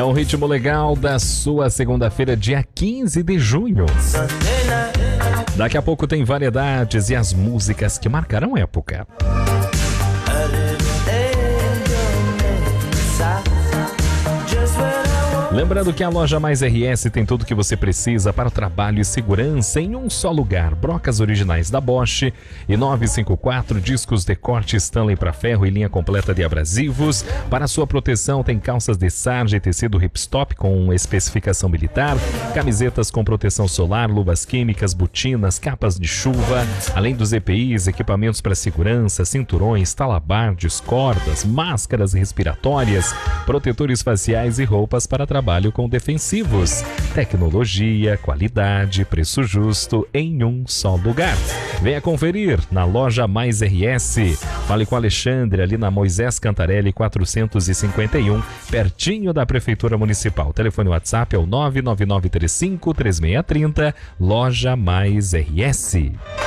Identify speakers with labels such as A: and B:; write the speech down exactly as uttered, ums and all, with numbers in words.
A: É um ritmo legal da sua segunda-feira, dia quinze de junho. Daqui a pouco tem variedades e as músicas que marcaram época. Lembrando que a Loja Mais R S tem tudo que você precisa para o trabalho e segurança em um só lugar. Brocas originais da Bosch e novecentos e cinquenta e quatro, discos de corte Stanley para ferro e linha completa de abrasivos. Para sua proteção tem calças de sarja e tecido ripstop com especificação militar, camisetas com proteção solar, luvas químicas, botinas, capas de chuva, além dos E P Is, equipamentos para segurança, cinturões, talabardes, cordas, máscaras respiratórias, protetores faciais e roupas para trabalho. Trabalho com defensivos, tecnologia, qualidade, preço justo em um só lugar. Venha conferir na Loja Mais R S. Fale com Alexandre ali na Moisés Cantarelli quatrocentos e cinquenta e um, pertinho da Prefeitura Municipal. Telefone WhatsApp é o nove nove nove três cinco três seis três zero. Loja Mais R S.